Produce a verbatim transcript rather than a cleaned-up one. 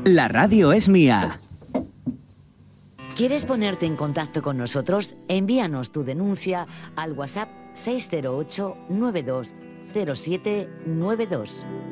La radio es mía. ¿Quieres ponerte en contacto con nosotros? Envíanos tu denuncia al WhatsApp seis cero ocho nueve dos cero siete nueve dos.